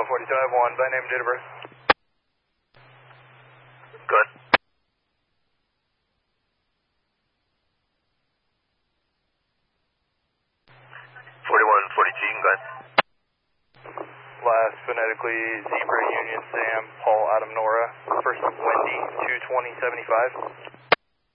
4251, by name and date of birth. Good. 4142, you can go ahead. Last phonetically, Zebra Union Sam, Paul Adam Nora, first Wendy 22075.